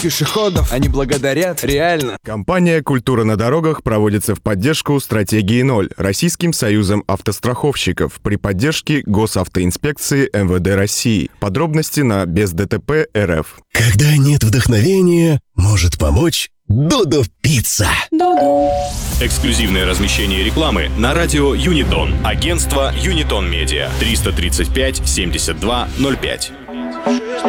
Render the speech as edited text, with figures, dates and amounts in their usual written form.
пешеходов. Они благодарят, реально. Компания «Культура на дорогах» проводится в поддержку стратегии 0 Российским союзом автостраховщиков при поддержке Госавтоинспекции МВД России. Подробности на бездтп.рф. Когда нет вдохновения, может помочь Додо Пицца. Эксклюзивное размещение рекламы на радио Юнитон. Агентство Юнитон Медиа. 335 72 05.